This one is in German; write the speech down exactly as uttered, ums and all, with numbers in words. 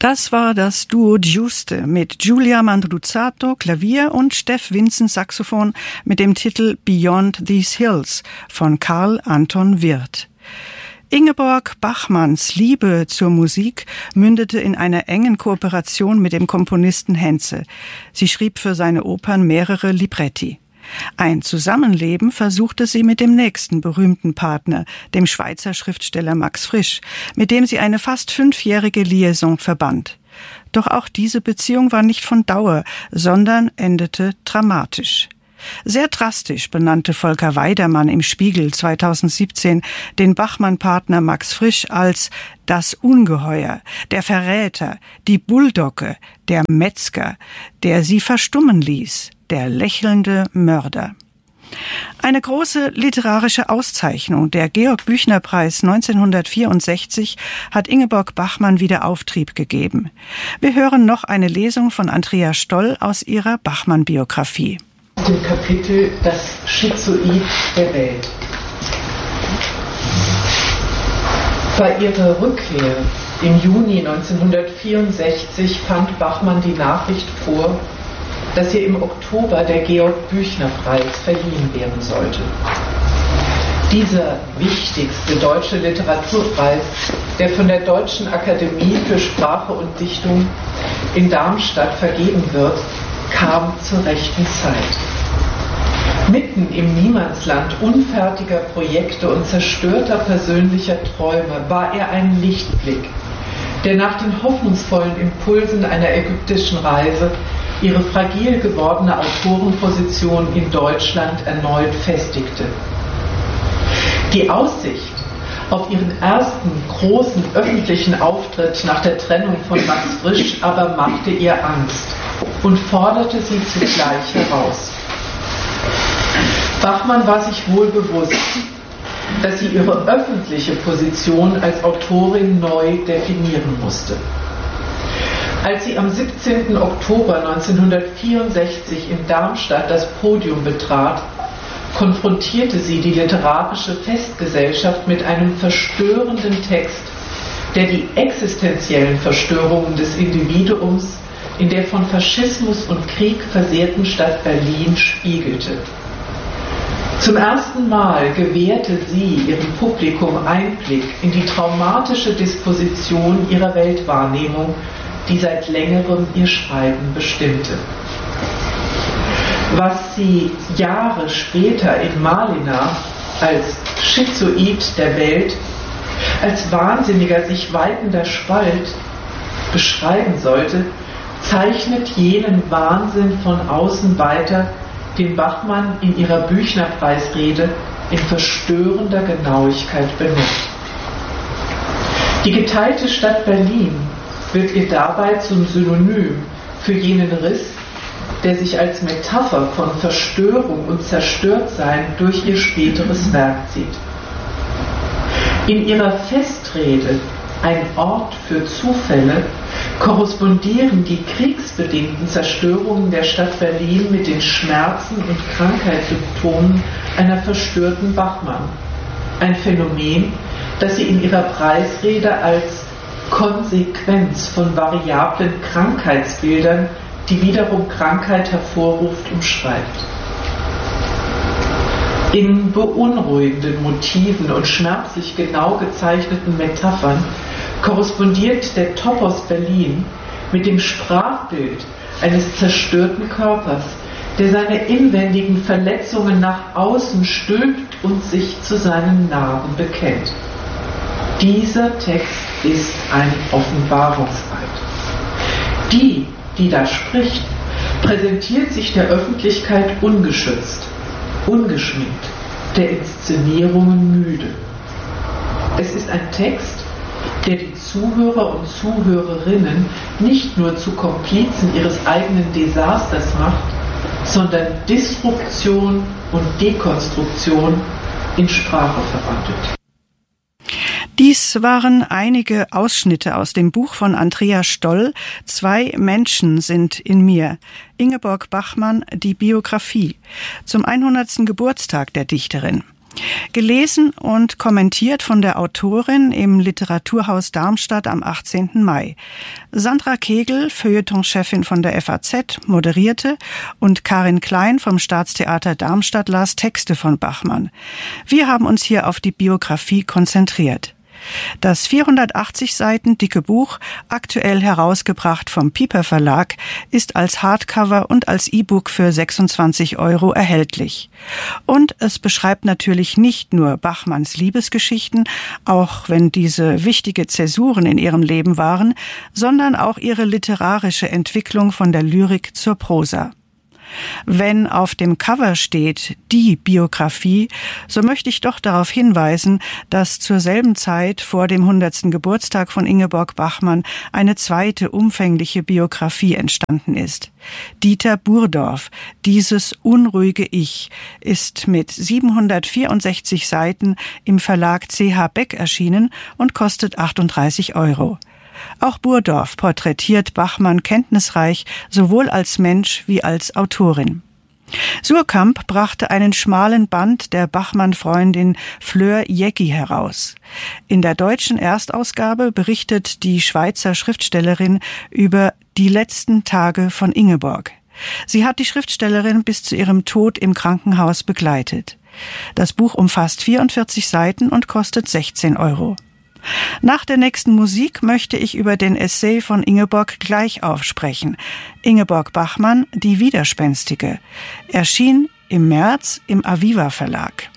Das war das Duo Giuste mit Giulia Mandruzzato, Klavier und Steff Vincent, Saxophon, mit dem Titel Beyond These Hills von Karl Anton Wirth. Ingeborg Bachmanns Liebe zur Musik mündete in einer engen Kooperation mit dem Komponisten Henze. Sie schrieb für seine Opern mehrere Libretti. Ein Zusammenleben versuchte sie mit dem nächsten berühmten Partner, dem Schweizer Schriftsteller Max Frisch, mit dem sie eine fast fünfjährige Liaison verband. Doch auch diese Beziehung war nicht von Dauer, sondern endete dramatisch. Sehr drastisch benannte Volker Weidermann im Spiegel zweitausendsiebzehn den Bachmann-Partner Max Frisch als das Ungeheuer, der Verräter, die Bulldogge, der Metzger, der sie verstummen ließ, der lächelnde Mörder. Eine große literarische Auszeichnung, der Georg-Büchner-Preis neunzehnhundertvierundsechzig, hat Ingeborg Bachmann wieder Auftrieb gegeben. Wir hören noch eine Lesung von Andrea Stoll aus ihrer Bachmann-Biografie. Dem Kapitel Das Schizoid der Welt. Bei ihrer Rückkehr im Juni neunzehnhundertvierundsechzig fand Bachmann die Nachricht vor, dass ihr im Oktober der Georg-Büchner-Preis verliehen werden sollte. Dieser wichtigste deutsche Literaturpreis, der von der Deutschen Akademie für Sprache und Dichtung in Darmstadt vergeben wird, kam zur rechten Zeit. Mitten im Niemandsland unfertiger Projekte und zerstörter persönlicher Träume war er ein Lichtblick, der nach den hoffnungsvollen Impulsen einer ägyptischen Reise ihre fragil gewordene Autorenposition in Deutschland erneut festigte. Die Aussicht auf ihren ersten großen öffentlichen Auftritt nach der Trennung von Max Frisch aber machte ihr Angst und forderte sie zugleich heraus. Bachmann war sich wohl bewusst, dass sie ihre öffentliche Position als Autorin neu definieren musste. Als sie am siebzehnten Oktober neunzehnhundertvierundsechzig in Darmstadt das Podium betrat, konfrontierte sie die literarische Festgesellschaft mit einem verstörenden Text, der die existenziellen Verstörungen des Individuums in der von Faschismus und Krieg versehrten Stadt Berlin spiegelte. Zum ersten Mal gewährte sie ihrem Publikum Einblick in die traumatische Disposition ihrer Weltwahrnehmung, die seit längerem ihr Schreiben bestimmte. Was sie Jahre später in Malina als Schizoid der Welt, als wahnsinniger sich weitender Spalt beschreiben sollte, zeichnet jenen Wahnsinn von außen weiter, den Bachmann in ihrer Büchner-Preisrede in verstörender Genauigkeit benennt. Die geteilte Stadt Berlin wird ihr dabei zum Synonym für jenen Riss, der sich als Metapher von Verstörung und Zerstörtsein durch ihr späteres Werk zieht. In ihrer Festrede Ein Ort für Zufälle korrespondieren die kriegsbedingten Zerstörungen der Stadt Berlin mit den Schmerzen und Krankheitssymptomen einer verstörten Bachmann. Ein Phänomen, das sie in ihrer Preisrede als Konsequenz von variablen Krankheitsbildern, die wiederum Krankheit hervorruft, umschreibt. In beunruhigenden Motiven und schmerzlich genau gezeichneten Metaphern korrespondiert der Topos Berlin mit dem Sprachbild eines zerstörten Körpers, der seine inwendigen Verletzungen nach außen stülpt und sich zu seinen Narben bekennt. Dieser Text ist ein Offenbarungseid. Die, die da spricht, präsentiert sich der Öffentlichkeit ungeschützt, ungeschminkt, der Inszenierungen müde. Es ist ein Text, der die Zuhörer und Zuhörerinnen nicht nur zu Komplizen ihres eigenen Desasters macht, sondern Disruption und Dekonstruktion in Sprache verwandelt. Dies waren einige Ausschnitte aus dem Buch von Andrea Stoll, Zwei Menschen sind in mir. Ingeborg Bachmann, die Biografie, zum hundertsten Geburtstag der Dichterin. Gelesen und kommentiert von der Autorin im Literaturhaus Darmstadt am achtzehnten Mai. Sandra Kegel, Feuilleton-Chefin von der F A Z, moderierte und Karin Klein vom Staatstheater Darmstadt las Texte von Bachmann. Wir haben uns hier auf die Biografie konzentriert. Das vierhundertachtzig Seiten dicke Buch, aktuell herausgebracht vom Piper Verlag, ist als Hardcover und als E-Book für sechsundzwanzig Euro erhältlich. Und es beschreibt natürlich nicht nur Bachmanns Liebesgeschichten, auch wenn diese wichtige Zäsuren in ihrem Leben waren, sondern auch ihre literarische Entwicklung von der Lyrik zur Prosa. Wenn auf dem Cover steht, die Biografie, so möchte ich doch darauf hinweisen, dass zur selben Zeit vor dem hundertsten Geburtstag von Ingeborg Bachmann eine zweite umfängliche Biografie entstanden ist. Dieter Burdorf, Dieses unruhige Ich, ist mit siebenhundertvierundsechzig Seiten im Verlag C H Beck erschienen und kostet achtunddreißig Euro. Auch Burdorf porträtiert Bachmann kenntnisreich, sowohl als Mensch wie als Autorin. Suhrkamp brachte einen schmalen Band der Bachmann-Freundin Fleur Jeggi heraus. In der deutschen Erstausgabe berichtet die Schweizer Schriftstellerin über die letzten Tage von Ingeborg. Sie hat die Schriftstellerin bis zu ihrem Tod im Krankenhaus begleitet. Das Buch umfasst vierundvierzig Seiten und kostet sechzehn Euro. Nach der nächsten Musik möchte ich über den Essay von Ingeborg Gleichauf sprechen. Ingeborg Bachmann, die Widerspenstige. Erschien im März im Aviva Verlag.